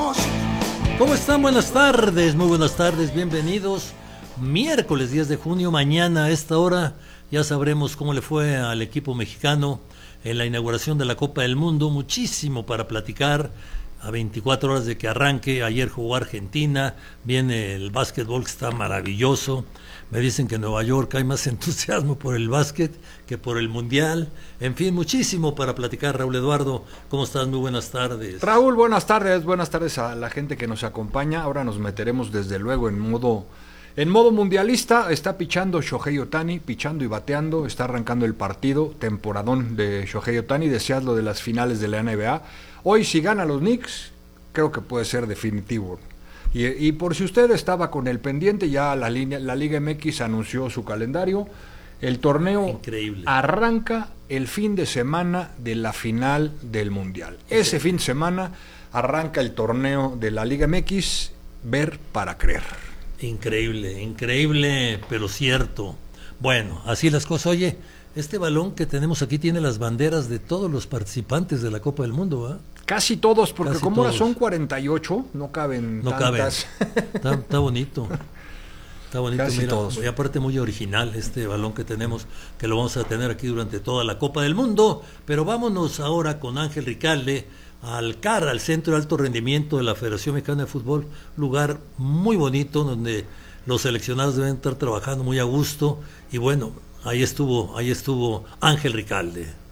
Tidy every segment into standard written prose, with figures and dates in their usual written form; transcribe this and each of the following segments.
somos. ¿Cómo están? Buenas tardes, muy buenas tardes, bienvenidos. Miércoles 10 de junio, mañana a esta hora ya sabremos cómo le fue al equipo mexicano en la inauguración de la Copa del Mundo. Muchísimo para platicar a 24 horas de que arranque. Ayer jugó Argentina, viene el básquetbol que está maravilloso. Me dicen que en Nueva York hay más entusiasmo por el básquet que por el mundial. En fin, muchísimo para platicar. Raúl Eduardo, ¿cómo estás? Muy buenas tardes. Raúl, buenas tardes a la gente que nos acompaña. Ahora nos meteremos desde luego en modo mundialista. Está pichando Shohei Ohtani, pichando y bateando. Está arrancando el partido, temporadón de Shohei Ohtani, deseadlo de las finales de la NBA. Hoy si gana los Knicks, creo que puede ser definitivo. Y por si usted estaba con el pendiente, ya la Liga MX anunció su calendario. El torneo Increíble. Arranca el fin de semana de la final del Mundial. Ese fin de semana arranca el torneo de la Liga MX, ver para creer. Increíble, increíble, pero cierto. Bueno, así las cosas. Oye, este balón que tenemos aquí tiene las banderas de todos los participantes de la Copa del Mundo, ¿verdad? Casi todos, porque Casi como todos. ahora son 48, no caben tantas. Está bonito. Está bonito, Casi mira. todos. Y aparte muy original este balón que tenemos, que lo vamos a tener aquí durante toda la Copa del Mundo. Pero vámonos ahora con Ángel Ricalde al CAR, al Centro de Alto Rendimiento de la Federación Mexicana de Fútbol, lugar muy bonito donde los seleccionados deben estar trabajando muy a gusto. Y bueno, ahí estuvo Ángel Ricalde.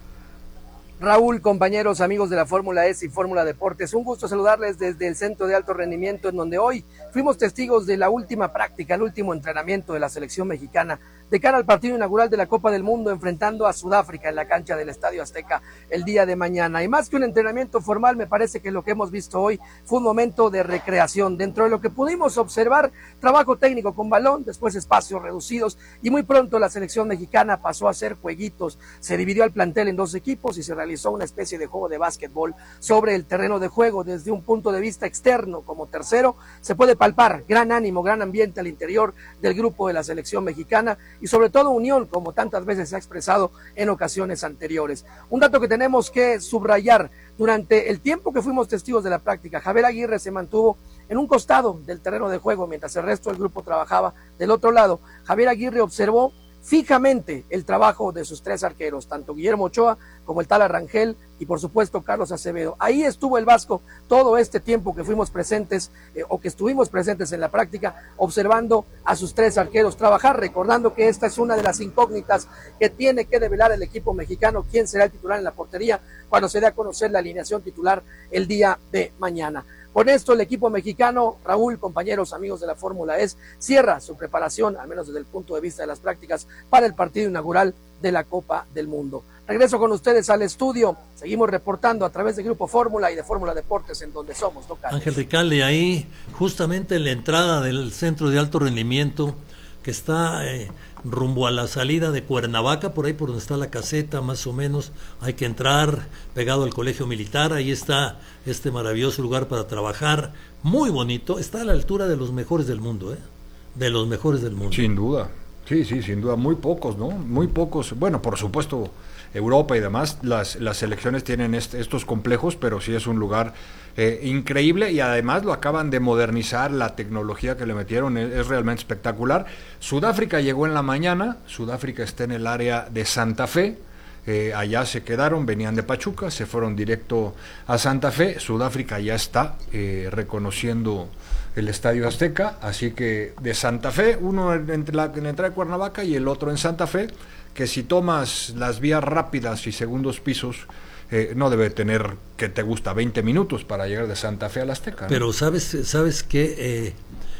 Raúl, compañeros, amigos de la Fórmula S y Fórmula Deportes, un gusto saludarles desde el Centro de Alto Rendimiento, en donde hoy fuimos testigos de la última práctica, el último entrenamiento de la selección mexicana de cara al partido inaugural de la Copa del Mundo, enfrentando a Sudáfrica en la cancha del Estadio Azteca el día de mañana. Y más que un entrenamiento formal, me parece que lo que hemos visto hoy fue un momento de recreación. Dentro de lo que pudimos observar, trabajo técnico con balón, después espacios reducidos, y muy pronto la selección mexicana pasó a hacer jueguitos. Se dividió al plantel en dos equipos y se realizó una especie de juego de básquetbol sobre el terreno de juego. Desde un punto de vista externo, como tercero, se puede palpar gran ánimo, gran ambiente al interior del grupo de la selección mexicana y sobre todo unión, como tantas veces se ha expresado en ocasiones anteriores. Un dato que tenemos que subrayar: durante el tiempo que fuimos testigos de la práctica, Javier Aguirre se mantuvo en un costado del terreno de juego mientras el resto del grupo trabajaba del otro lado. Javier Aguirre observó fijamente el trabajo de sus tres arqueros, tanto Guillermo Ochoa como el Tala Rangel y por supuesto Carlos Acevedo. Ahí estuvo el Vasco todo este tiempo que fuimos presentes o que estuvimos presentes en la práctica, observando a sus tres arqueros trabajar, recordando que esta es una de las incógnitas que tiene que develar el equipo mexicano: quién será el titular en la portería cuando se dé a conocer la alineación titular el día de mañana. Con esto el equipo mexicano, Raúl, compañeros, amigos de la Fórmula S, cierra su preparación, al menos desde el punto de vista de las prácticas, para el partido inaugural de la Copa del Mundo. Regreso con ustedes al estudio, seguimos reportando a través de Grupo Fórmula y de Fórmula Deportes, en donde somos locales. Ángel Ricalde, ahí justamente en la entrada del Centro de Alto Rendimiento, que está rumbo a la salida de Cuernavaca, por ahí por donde está la caseta, más o menos, hay que entrar pegado al Colegio Militar. Ahí está este maravilloso lugar para trabajar, muy bonito, está a la altura de los mejores del mundo, de los mejores del mundo. Sin duda, sí, sin duda, muy pocos, ¿no? Muy pocos, bueno, por supuesto, Europa y demás, las selecciones tienen estos complejos, pero sí es un lugar increíble, y además lo acaban de modernizar, la tecnología que le metieron es realmente espectacular. Sudáfrica llegó en la mañana, Sudáfrica está en el área de Santa Fe. Allá se quedaron, venían de Pachuca, se fueron directo a Santa Fe. Sudáfrica ya está reconociendo el Estadio Azteca, así que de Santa Fe, uno en la entrada de Cuernavaca y el otro en Santa Fe, que si tomas las vías rápidas y segundos pisos, no debe tener, que te gusta, 20 minutos para llegar de Santa Fe al Azteca, ¿no? Pero sabes que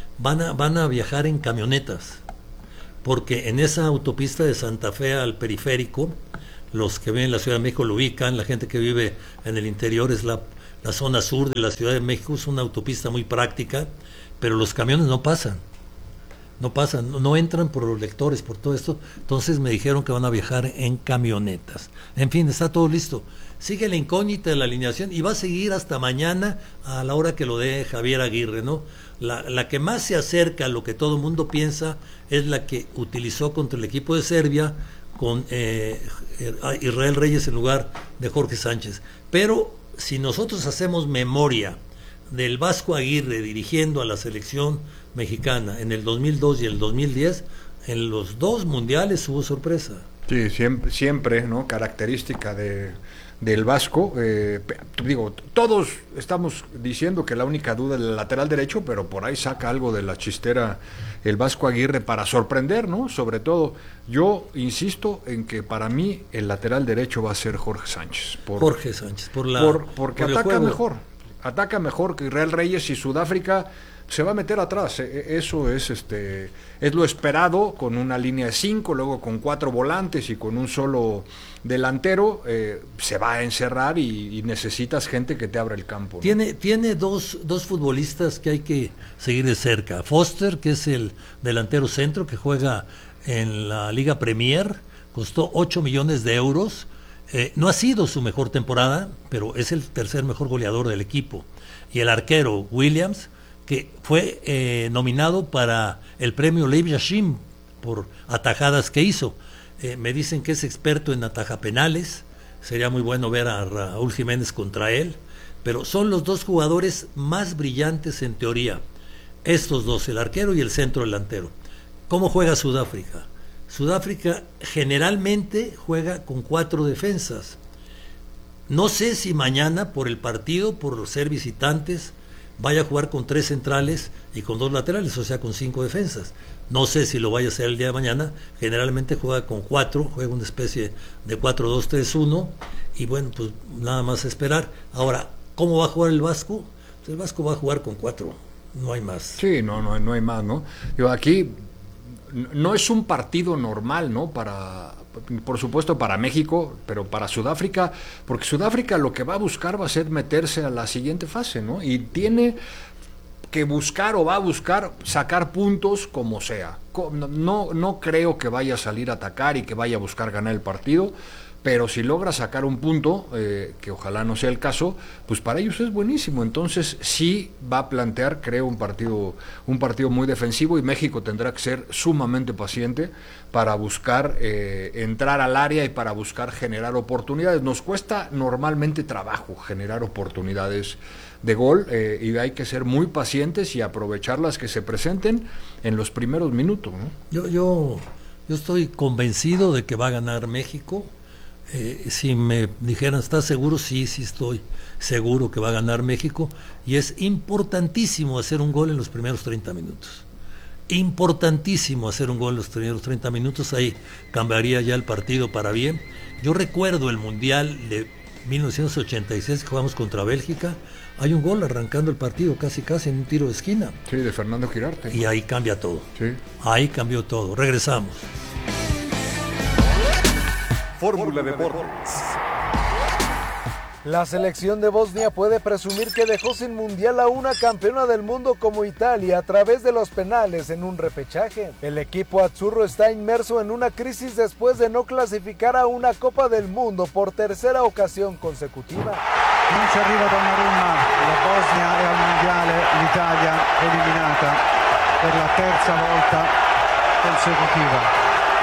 van a viajar en camionetas, porque en esa autopista de Santa Fe al periférico, los que ven la Ciudad de México lo ubican, la gente que vive en el interior, es la zona sur de la Ciudad de México, es una autopista muy práctica, pero los camiones no pasan, no entran por los lectores, por todo esto. Entonces me dijeron que van a viajar en camionetas. En fin, está todo listo. Sigue la incógnita de la alineación y va a seguir hasta mañana a la hora que lo dé Javier Aguirre, ¿no? La que más se acerca a lo que todo el mundo piensa es la que utilizó contra el equipo de Serbia, con Israel Reyes en lugar de Jorge Sánchez. Pero si nosotros hacemos memoria del Vasco Aguirre dirigiendo a la selección mexicana en el 2002 y el 2010, en los dos mundiales hubo sorpresa. Sí, siempre, ¿no? Característica del Vasco. Digo, todos estamos diciendo que la única duda es el lateral derecho, pero por ahí saca algo de la chistera el Vasco Aguirre para sorprender, ¿no? Sobre todo, yo insisto en que para mí el lateral derecho va a ser Jorge Sánchez. Jorge Sánchez, porque ataca mejor que Israel Reyes, y Sudáfrica se va a meter atrás. Eso es lo esperado, con una línea de 5, luego con 4 volantes y con un solo delantero. Se va a encerrar y necesitas gente que te abra el campo, ¿no? Tiene dos futbolistas que hay que seguir de cerca. Foster, que es el delantero centro que juega en la Liga Premier, costó 8 millones de euros. No ha sido su mejor temporada, pero es el tercer mejor goleador del equipo. Y el arquero Williams, que fue nominado para el premio Lev Yashin por atajadas que hizo. Me dicen que es experto en atajapenales. Sería muy bueno ver a Raúl Jiménez contra él, pero son los dos jugadores más brillantes en teoría, estos dos, el arquero y el centro delantero. ¿Cómo juega Sudáfrica? Sudáfrica generalmente juega con 4 defensas. No sé si mañana, por el partido, por ser visitantes, vaya a jugar con 3 centrales y con 2 laterales, o sea, con 5 defensas. No sé si lo vaya a hacer el día de mañana. Generalmente juega con 4, juega una especie de 4-2-3-1, y bueno, pues nada más esperar. Ahora, ¿cómo va a jugar el Vasco? Pues el Vasco va a jugar con 4, no hay más. Sí, no hay más, ¿no? Yo aquí no es un partido normal, ¿no? Por supuesto para México, pero para Sudáfrica, porque Sudáfrica lo que va a buscar va a ser meterse a la siguiente fase, ¿no? Y tiene que buscar, o va a buscar sacar puntos como sea. No creo que vaya a salir a atacar y que vaya a buscar ganar el partido, pero si logra sacar un punto, que ojalá no sea el caso, pues para ellos es buenísimo. Entonces sí va a plantear, creo, un partido muy defensivo, y México tendrá que ser sumamente paciente para buscar entrar al área y para buscar generar oportunidades. Nos cuesta normalmente trabajo generar oportunidades de gol, y hay que ser muy pacientes y aprovechar las que se presenten en los primeros minutos, ¿no? Yo estoy convencido de que va a ganar México. Si me dijeran, ¿estás seguro? Sí, estoy seguro que va a ganar México, y es importantísimo hacer un gol en los primeros 30 minutos. Importantísimo hacer un gol en los primeros 30 minutos, ahí cambiaría ya el partido para bien. Yo recuerdo el Mundial de 1986 que jugamos contra Bélgica, hay un gol arrancando el partido casi en un tiro de esquina. Sí, de Fernando Quirarte. Y ahí cambia todo. Sí. Ahí cambió todo. Regresamos. Fórmula Deportes. La selección de Bosnia puede presumir que dejó sin mundial a una campeona del mundo como Italia a través de los penales en un repechaje. El equipo azzurro está inmerso en una crisis después de no clasificar a una Copa del Mundo por tercera ocasión consecutiva. Non ci arriva Donnarumma, la Bosnia è al mondiale, l'Italia eliminata per la terza volta consecutiva.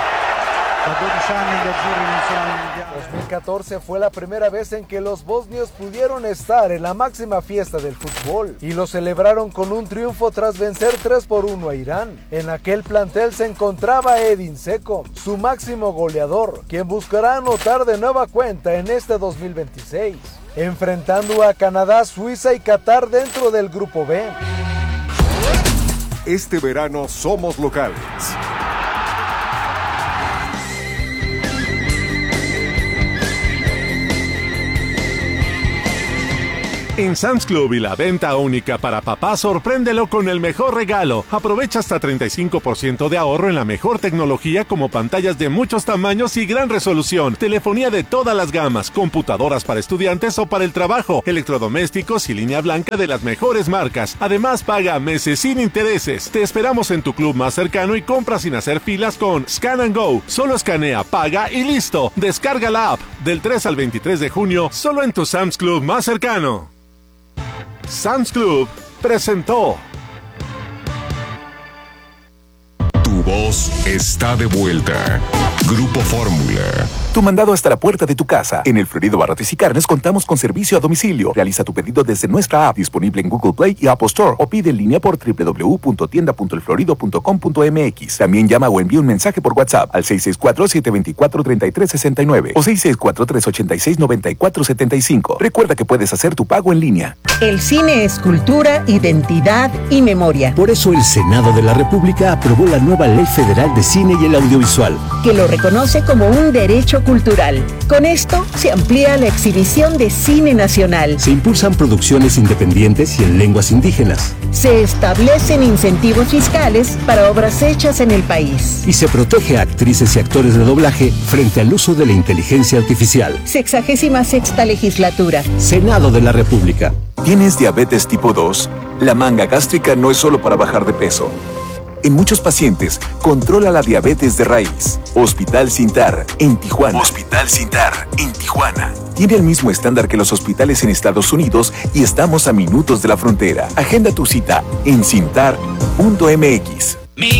2014 fue la primera vez en que los bosnios pudieron estar en la máxima fiesta del fútbol y lo celebraron con un triunfo tras vencer 3-1 a Irán. En aquel plantel se encontraba Edin Dzeko, su máximo goleador, quien buscará anotar de nueva cuenta en este 2026, enfrentando a Canadá, Suiza y Qatar dentro del grupo B. Este verano somos locales. En Sam's Club y la venta única para papá, sorpréndelo con el mejor regalo. Aprovecha hasta 35% de ahorro en la mejor tecnología, como pantallas de muchos tamaños y gran resolución, telefonía de todas las gamas, computadoras para estudiantes o para el trabajo, electrodomésticos y línea blanca de las mejores marcas. Además, paga meses sin intereses. Te esperamos en tu club más cercano y compra sin hacer filas con Scan and Go. Solo escanea, paga y listo. Descarga la app del 3 al 23 de junio solo en tu Sam's Club más cercano. Sam's Club presentó. Tu voz está de vuelta. Grupo Fórmula. Tu mandado hasta la puerta de tu casa. En El Florido Barrotes y Carnes contamos con servicio a domicilio. Realiza tu pedido desde nuestra app, disponible en Google Play y Apple Store, o pide en línea por www.tienda.elflorido.com.mx. También llama o envía un mensaje por WhatsApp al 664-724-3369 o 664-386-9475. Recuerda que puedes hacer tu pago en línea. El cine es cultura, identidad y memoria. Por eso el Senado de la República aprobó la nueva Ley Federal de Cine y el Audiovisual, que lo reconoce como un derecho cultural. Con esto se amplía la exhibición de cine nacional. Se impulsan producciones independientes y en lenguas indígenas. Se establecen incentivos fiscales para obras hechas en el país. Y se protege a actrices y actores de doblaje frente al uso de la inteligencia artificial. 66ª legislatura. Senado de la República. ¿Tienes diabetes tipo 2? La manga gástrica no es solo para bajar de peso. En muchos pacientes, controla la diabetes de raíz. Hospital Sintar, en Tijuana. Hospital Sintar, en Tijuana. Tiene el mismo estándar que los hospitales en Estados Unidos y estamos a minutos de la frontera. Agenda tu cita en sintar.mx.